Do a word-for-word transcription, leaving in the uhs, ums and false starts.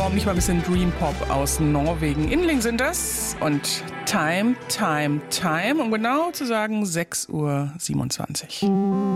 warum nicht mal ein bisschen Dream Pop aus Norwegen. Inling sind das und Time, Time, Time, um genau zu sagen sechs Uhr siebenundzwanzig.